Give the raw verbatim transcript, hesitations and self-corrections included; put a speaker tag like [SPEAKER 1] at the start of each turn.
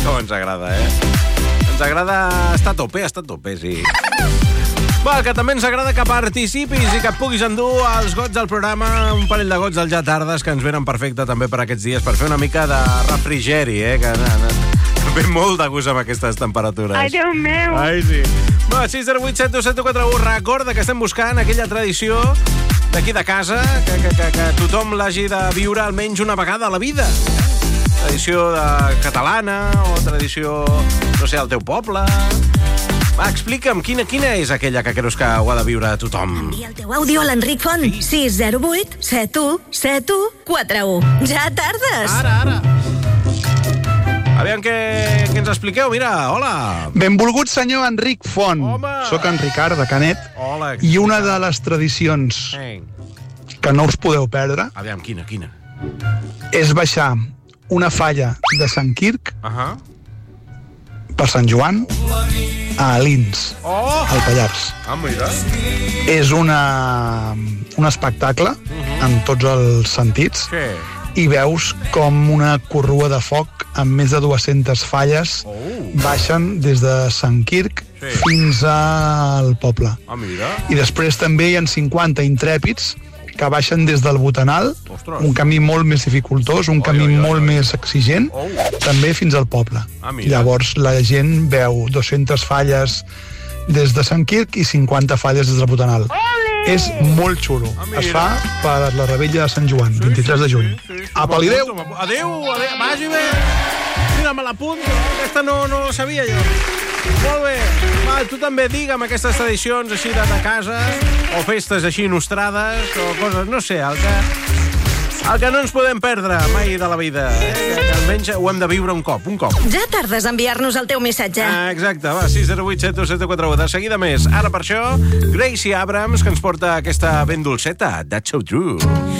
[SPEAKER 1] Com ens agrada, eh? Ens agrada estar a tope, estar a tope, sí. Va, que també ens agrada que participis i que et puguis endur els gots del programa, un parell de gots del Ja Tardes, que ens venen perfecte també per aquests dies, per fer una mica de refrigeri, eh? Que ve molt de gust amb aquestes temperatures.
[SPEAKER 2] Ai, Déu meu!
[SPEAKER 1] Ai, sí. Va, sis zero vuit set dos set quatre u. Recorda que estem buscant aquella tradició d'aquí de casa, que, que, que, que tothom l'hagi de viure almenys una vegada a la vida. Tradició de catalana o tradició, no sé, al teu poble. Va, explica'm, quina, quina és aquella que creus que ho ha de viure tothom?
[SPEAKER 3] Envia el teu àudio a l'Enric Font. sis zero vuit set u set u quatre u. Ja tardes!
[SPEAKER 1] Ara, ara! Aviam què, què ens expliqueu. Mira, hola!
[SPEAKER 4] Benvolgut senyor Enric Font.
[SPEAKER 1] Home!
[SPEAKER 4] Soc en Ricard, de Canet.
[SPEAKER 1] Hola!
[SPEAKER 4] I una de les tradicions
[SPEAKER 1] Ei.
[SPEAKER 4] que no us podeu perdre
[SPEAKER 1] Aviam, quina, quina?
[SPEAKER 4] és baixar una falla de Sant Quirc
[SPEAKER 1] Uh -huh.
[SPEAKER 4] per Sant Joan a Alins,
[SPEAKER 1] Oh!
[SPEAKER 4] al Pallars.
[SPEAKER 1] Ah, mira.
[SPEAKER 4] És una, un espectacle en tots els sentits
[SPEAKER 1] Què?
[SPEAKER 4] i veus com una corrua de foc amb més de dues-centes falles
[SPEAKER 1] Oh!
[SPEAKER 4] baixen des de Sant Quirc
[SPEAKER 1] Sí.
[SPEAKER 4] fins al poble.
[SPEAKER 1] Ah, mira.
[SPEAKER 4] I després també hi ha cinquanta intrèpids que baixen des del Botanal,
[SPEAKER 1] Ostres.
[SPEAKER 4] un camí molt més dificultós, un
[SPEAKER 1] Oi,
[SPEAKER 4] camí
[SPEAKER 1] oi, oi,
[SPEAKER 4] molt
[SPEAKER 1] oi.
[SPEAKER 4] més exigent,
[SPEAKER 1] Oh.
[SPEAKER 4] també fins al poble.
[SPEAKER 1] Ah, mira.
[SPEAKER 4] Llavors la gent veu dues-centes falles des de Sant Quirc i cinquanta falles des del Botanal.
[SPEAKER 2] Ole!
[SPEAKER 4] És molt xulo.
[SPEAKER 1] Ah, mira.
[SPEAKER 4] Es fa per la Rebella de Sant Joan, vint-i-tres de juny.
[SPEAKER 1] Sí, sí, sí.
[SPEAKER 4] Apa, li adéu!
[SPEAKER 1] M'apunto, m'apunto. Adéu, adéu, vagi bé. Mira, me l'apunto. Aquesta no, no la sabia jo. Molt bé. Va, tu també digue'm aquestes tradicions així de, de casa, o festes així nostrades, o coses, no sé, el que, el que no ens podem perdre mai de la vida. Eh? Que, que almenys ho hem de viure un cop, un cop.
[SPEAKER 3] Ja tardes a enviar-nos el teu missatge.
[SPEAKER 1] Ah, exacte, va, sis zero vuit set dos set quatre u. De seguida més. Ara per això, Gracie Abrams, que ens porta aquesta ben dolceta, That's So True.